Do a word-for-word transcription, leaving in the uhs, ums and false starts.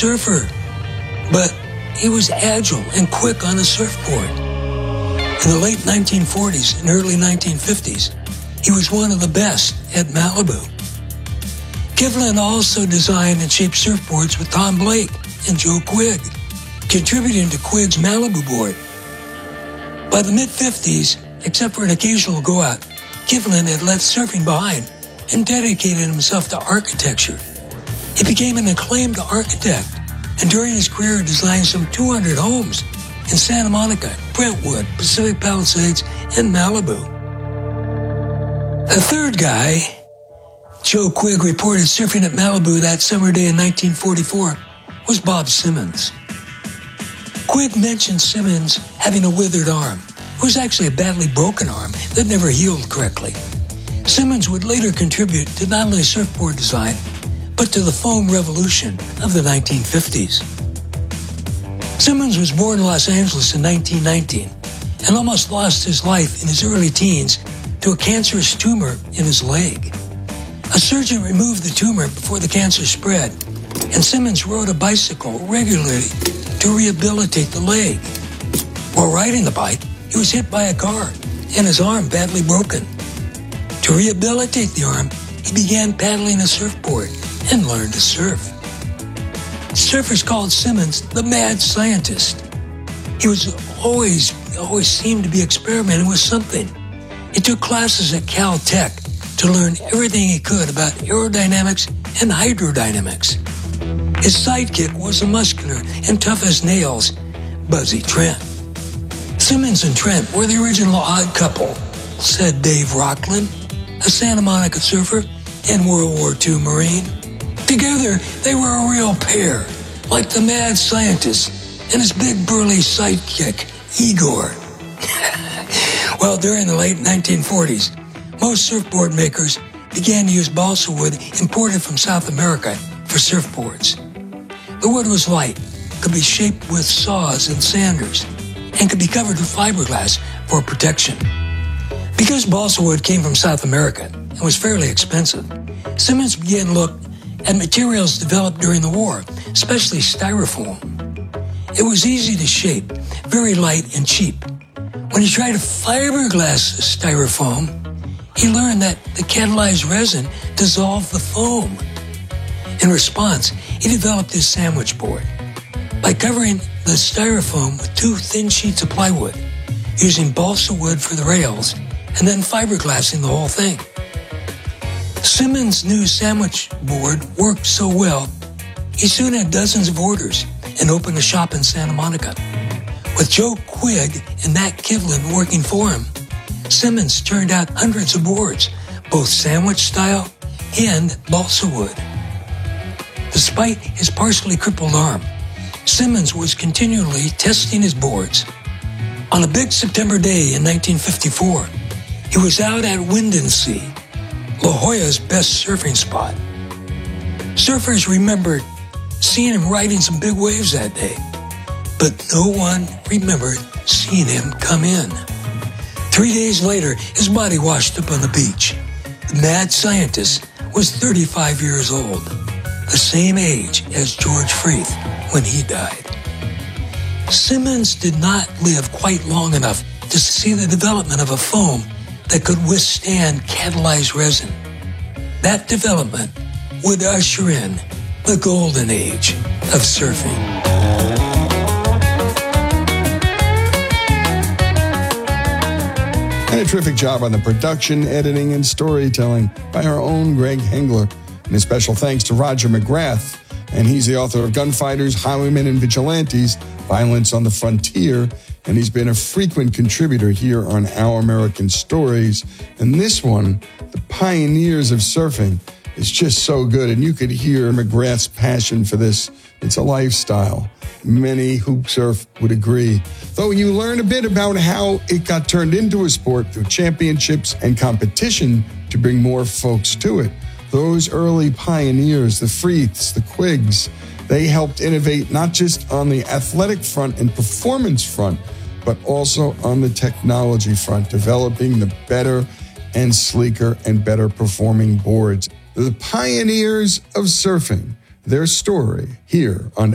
surfer, but he was agile and quick on a surfboard. In the late nineteen forties and early nineteen fifties, he was one of the best at Malibu. Kivlin also designed and shaped surfboards with Tom Blake and Joe Quigg, contributing to Quigg's Malibu board. By the mid-fifties, except for an occasional go-out, Kivlin had left surfing behind and dedicated himself to architecture. He became an acclaimed architect, and during his career designed some two hundred homes in Santa Monica, Brentwood, Pacific Palisades, and Malibu. A third guy, Joe Quigg, reported surfing at Malibu that summer day in nineteen forty-four, was Bob Simmons. Quigg mentioned Simmons having a withered arm. It was actually a badly broken arm that never healed correctly. Simmons would later contribute to not only surfboard design, but to the foam revolution of the nineteen fifties. Simmons was born in Los Angeles in nineteen nineteen and almost lost his life in his early teens to a cancerous tumor in his leg. A surgeon removed the tumor before the cancer spread, and Simmons rode a bicycle regularly to rehabilitate the leg. While riding the bike, he was hit by a car and his arm badly broken. To rehabilitate the arm, he began paddling a surfboard and learned to surf. Surfers called Simmons the mad scientist. He was always, always seemed to be experimenting with something. He took classes at Caltech to learn everything he could about aerodynamics and hydrodynamics. His sidekick was a muscular and tough as nails Buzzy Trent. Simmons and Trent were the original odd couple, said Dave Rocklin, a Santa Monica surfer and World War Two Marine. Together, they were a real pair, like the mad scientist and his big burly sidekick, Igor. Well, during the late nineteen forties, most surfboard makers began to use balsa wood imported from South America for surfboards. The wood was light, could be shaped with saws and sanders, and could be covered with fiberglass for protection. Because balsa wood came from South America and was fairly expensive, Simmons began to look at materials developed during the war, especially styrofoam. It was easy to shape, very light and cheap. When he tried to fiberglass styrofoam, he learned that the catalyzed resin dissolved the foam. In response, he developed his sandwich board by covering the styrofoam with two thin sheets of plywood, using balsa wood for the rails, and then fiberglassing the whole thing. Simmons' new sandwich board worked so well, he soon had dozens of orders and opened a shop in Santa Monica. With Joe Quigg and Matt Kivlin working for him, Simmons turned out hundreds of boards, both sandwich style and balsa wood. Despite his partially crippled arm, Simmons was continually testing his boards. On a big September day in nineteen fifty-four, he was out at Windansea, La Jolla's best surfing spot. Surfers remembered seeing him riding some big waves that day, but no one remembered seeing him come in. Three days later, his body washed up on the beach. The mad scientist was thirty-five years old, the same age as George Freeth when he died. Simmons did not live quite long enough to see the development of a foam that could withstand catalyzed resin. That development would usher in the golden age of surfing. And a terrific job on the production, editing, and storytelling by our own Greg Hengler. And a special thanks to Roger McGrath. And he's the author of Gunfighters, Highwaymen, and Vigilantes, Violence on the Frontier. And he's been a frequent contributor here on Our American Stories. And this one, The Pioneers of Surfing, is just so good. And you could hear McGrath's passion for this. It's a lifestyle. Many who surf would agree. Though you learn a bit about how it got turned into a sport through championships and competition to bring more folks to it. Those early pioneers, the Freeths, the Quiggs, they helped innovate not just on the athletic front and performance front, but also on the technology front, developing the better and sleeker and better performing boards. The pioneers of surfing, their story here on